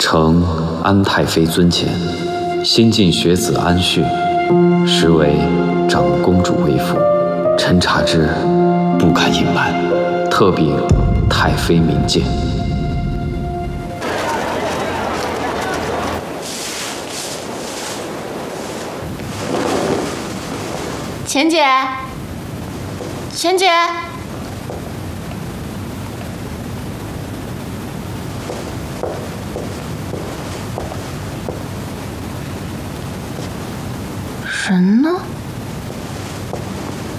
承安太妃尊前，新晋学子安旭，实为长公主微服。臣察之，不敢隐瞒，特禀太妃明鉴。 钱姐，钱姐。人呢？